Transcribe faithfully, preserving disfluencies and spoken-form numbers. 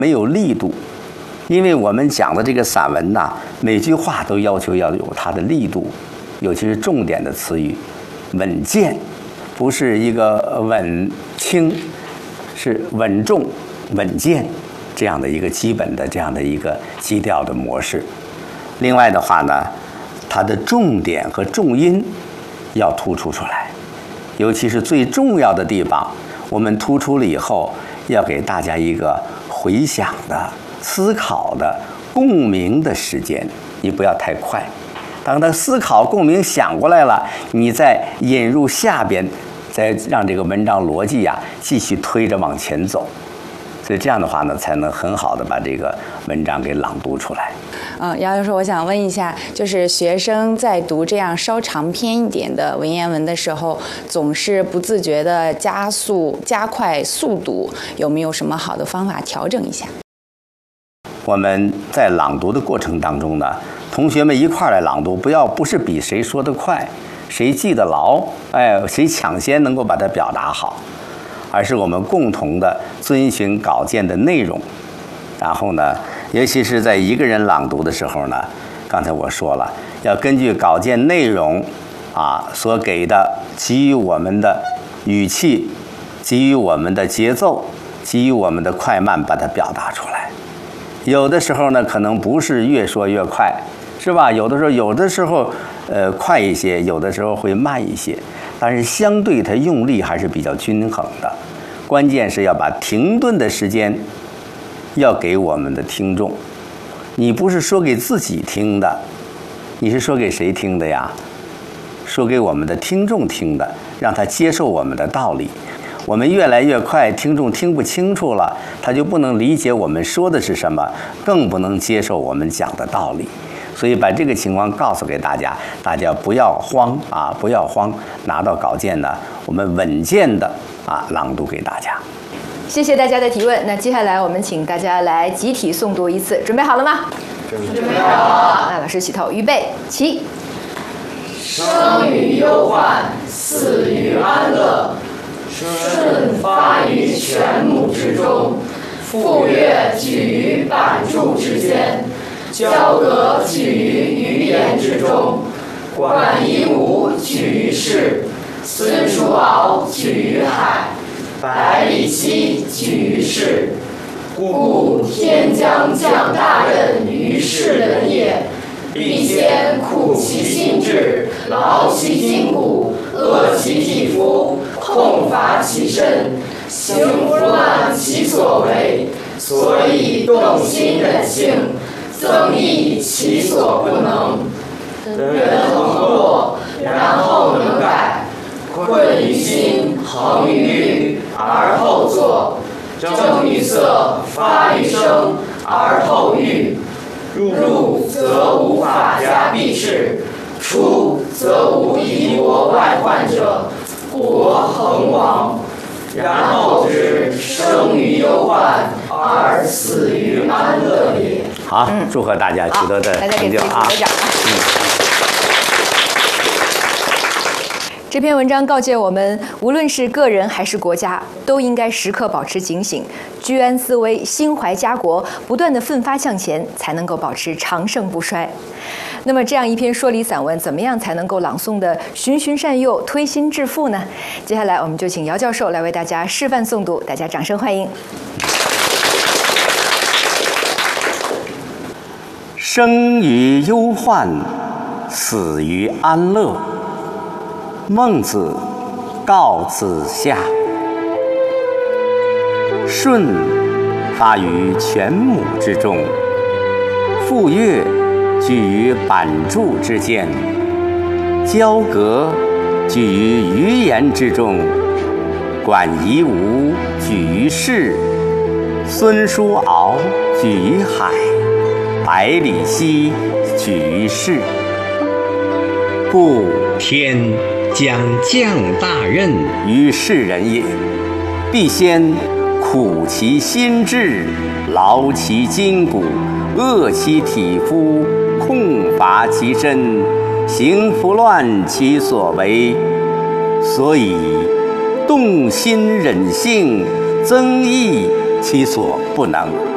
没有力度，因为我们讲的这个散文呐，每句话都要求要有它的力度，尤其是重点的词语，稳健，不是一个稳轻，是稳重、稳健这样的一个基本的这样的一个基调的模式。另外的话呢，它的重点和重音要突出出来，尤其是最重要的地方，我们突出了以后，要给大家一个回想的、思考的、共鸣的时间。你不要太快，当他思考、共鸣想过来了，你再引入下边，再让这个文章逻辑呀、啊、继续推着往前走。所以这样的话呢，才能很好的把这个文章给朗读出来。 嗯，姚教授，我想问一下，就是学生在读这样稍长篇一点的文言文的时候，总是不自觉的加速、加快速度，有没有什么好的方法调整一下？ 我们在朗读的过程当中呢，同学们一块儿来朗读，不要不是比谁说得快，谁记得牢，哎，谁抢先能够把它表达好，而是我们共同的遵循稿件的内容。然后呢，尤其是在一个人朗读的时候呢，刚才我说了，要根据稿件内容啊所给的给予我们的语气，给予我们的节奏，给予我们的快慢，把它表达出来。有的时候呢，可能不是越说越快，是吧？有的时候，有的时候，呃，快一些，有的时候会慢一些，但是相对它用力还是比较均衡的。关键是要把停顿的时间要给我们的听众。你不是说给自己听的，你是说给谁听的呀？说给我们的听众听的，让他接受我们的道理。我们越来越快，听众听不清楚了，他就不能理解我们说的是什么，更不能接受我们讲的道理。所以把这个情况告诉给大家，大家不要慌啊，不要慌，拿到稿件呢，我们稳健的啊朗读给大家。 谢谢大家的提问。那接下来我们请大家来集体诵读一次，准备好了吗？ 准备好。 那老师起头，预备，起。 生于忧患，死于安乐。舜发于泉母之中，傅说举于版筑之间，交葛举于鱼言之中，管夷吾举于市，孙叔敖举于海，百里奚举于市。故天将降大任于世人也，必先苦其心志，劳其筋骨，饿其体肤，空乏其身，行拂乱其所为，所以动心忍性，增益其所不能。人恒过，然后能改，困于心，恒于虑，而后作。正于色，发于声，而后喻。入则无法家必士，出则无夷国外患者，国恒亡。然后之生于忧患，而死于安乐也。 好，祝贺大家取得的成就啊！ 这篇文章告诫我们，无论是个人还是国家，都应该时刻保持警醒，居安思危，心怀家国，不断的奋发向前，才能够保持长盛不衰。那么，这样一篇说理散文，怎么样才能够朗诵的循循善诱、推心置腹呢？接下来，我们就请姚教授来为大家示范诵读，大家掌声欢迎。 生于忧患，死于安乐。孟子告子夏。舜发于泉母之中，傅说举于版筑之间，交葛举于鱼言之中，管夷吾举于市，孙叔敖举于海，百里奚举于市。故天将降大任于世人也，必先苦其心志，劳其筋骨，饿其体肤，空乏其身，行拂乱其所为，所以动心忍性，增益其所不能。